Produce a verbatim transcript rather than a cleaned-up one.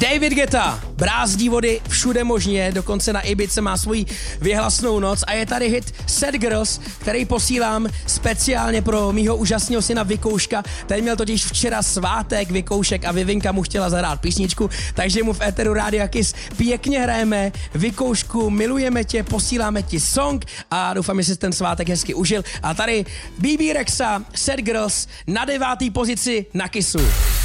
David Guetta brázdí vody všude možně, dokonce na Ibice má svoji věhlasnou noc a je tady hit Sad Girls, který posílám speciálně pro mýho úžasného syna Vikouška. Ten měl totiž včera svátek, Vikoušek, a Vivinka mu chtěla zahrát písničku, takže mu v éteru Rádia Kiss pěkně hrajeme. Vikoušku, milujeme tě, posíláme ti song a doufám, že jsi ten svátek hezky užil. A tady B B Rexa, Sad Girls na devátý pozici na Kissu.